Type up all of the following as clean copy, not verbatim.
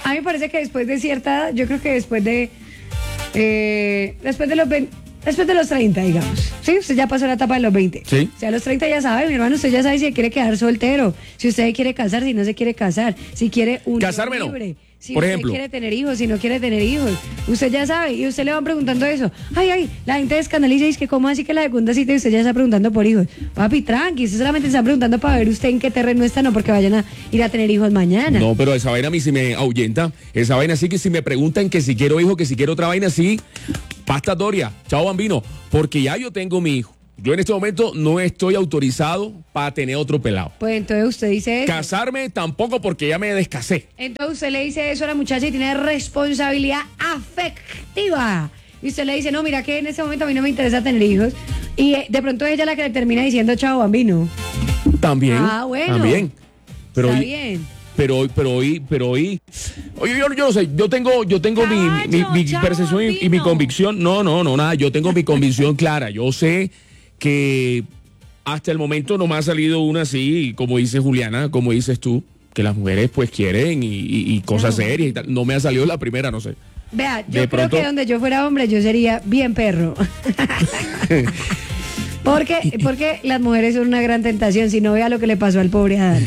A mí me parece que después de cierta edad, yo creo que después de los 30, digamos. Sí, usted ya pasó la etapa de los 20. Sí. O sea, a los 30 ya sabe, mi hermano, usted ya sabe si se quiere quedar soltero, si usted quiere casar, si no se quiere casar, si quiere un Casarme no. libre, si Por usted ejemplo. quiere tener hijos, si no quiere tener hijos. Usted ya sabe, y usted le van preguntando eso. Ay, la gente escandaliza y dice que cómo así que la segunda cita y usted ya está preguntando por hijos. Papi, tranqui, usted solamente está preguntando para ver usted en qué terreno está, no porque vayan a ir a tener hijos mañana. No, pero esa vaina a mí sí me ahuyenta. Esa vaina sí que si me preguntan que si quiero hijo, que si quiero otra vaina, sí. Pasta Doria, chao bambino. Porque ya yo tengo mi hijo. Yo en este momento no estoy autorizado para tener otro pelado. Pues entonces usted dice eso. Casarme tampoco porque ya me descasé. Entonces usted le dice eso a la muchacha y tiene responsabilidad afectiva. Y usted le dice, no, mira que en ese momento a mí no me interesa tener hijos. Y de pronto ella es la que le termina diciendo chao bambino. También. Ah, bueno. También. Pero Está hoy, bien. pero hoy. Oye, yo no sé, yo tengo mi chao, percepción y mi bambino. convicción. No, nada. Yo tengo mi convicción clara. Yo sé que hasta el momento no me ha salido una así, como dice Juliana, como dices tú, que las mujeres pues quieren y cosas serias y tal. No me ha salido la primera, no sé. Vea, yo De creo pronto- que donde yo fuera hombre yo sería bien perro. Porque las mujeres son una gran tentación, si no vea lo que le pasó al pobre Adán.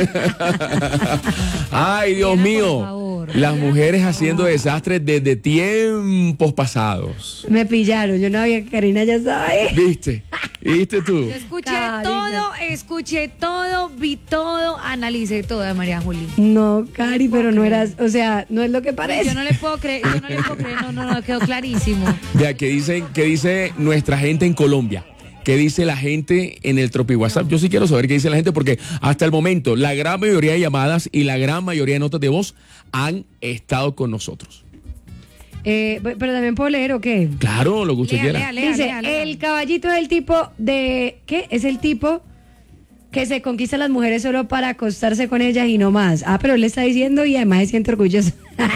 Ay, Dios Por mío. favor. Las mujeres haciendo desastres desde tiempos pasados. Me pillaron, yo no había que Karina ya sabe. ¿Viste? ¿Viste tú? Yo escuché Karina. todo, vi todo, analicé todo de María Juli. No, Cari, pero no eras, o sea, no es lo que parece. Yo no le puedo creer, no, quedó clarísimo. Vea, ¿qué dice nuestra gente en Colombia? ¿Qué dice la gente en el Tropi WhatsApp? Yo sí quiero saber qué dice la gente porque hasta el momento la gran mayoría de llamadas y la gran mayoría de notas de voz han estado con nosotros. Pero también puedo leer o qué. Claro, lo que usted quiera. Dice, el caballito es el tipo de... ¿Qué? Es el tipo que se conquista a las mujeres solo para acostarse con ellas y no más. Ah, pero él le está diciendo y además se siente orgulloso.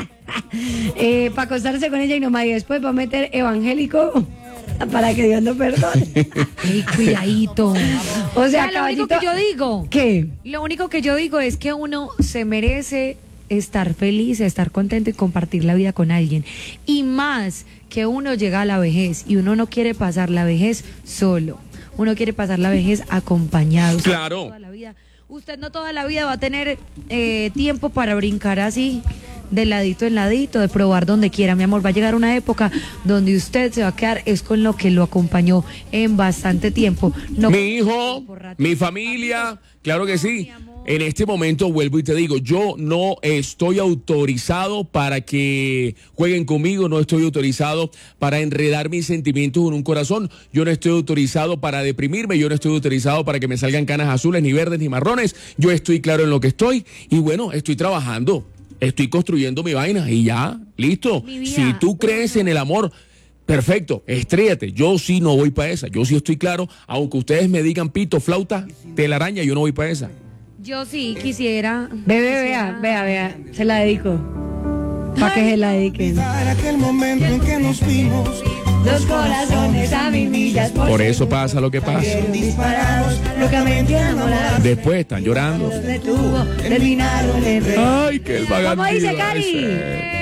Para acostarse con ella y no más. Y después va a meter evangélico para que Dios lo perdone. Ey, cuidadito. O sea, Lo único caballito... que yo digo. ¿Qué? Lo único que yo digo es que uno se merece estar feliz, estar contento y compartir la vida con alguien. Y más que uno llega a la vejez y uno no quiere pasar la vejez solo. Uno quiere pasar la vejez acompañado. Usted Claro. Usted no toda la vida va a tener tiempo para brincar así de ladito en ladito, de probar donde quiera. Mi amor, va a llegar una época donde usted se va a quedar es con lo que lo acompañó en bastante tiempo. No Mi hijo, mi familia, claro que sí. En este momento vuelvo y te digo, yo no estoy autorizado para que jueguen conmigo, no estoy autorizado para enredar mis sentimientos en un corazón, yo no estoy autorizado para deprimirme, yo no estoy autorizado para que me salgan canas azules, ni verdes, ni marrones, yo estoy claro en lo que estoy y bueno, estoy trabajando, estoy construyendo mi vaina y ya, listo. Mi vida. Si tú crees en el amor, perfecto, estrellate. Yo sí no voy para esa. Yo sí estoy claro. Aunque ustedes me digan pito, flauta, telaraña, yo no voy para esa. Yo sí quisiera. Vea, se la dedico. Para que se la dediquen. Para aquel momento en que nos vimos, Los corazones a mil millas Por eso pasa lo que pasa. disparados, locamente enamorados. Después están llorando. Detuvo, terminaron el rey. Ay, que el ¿Cómo dice vagabundo Cari? ese.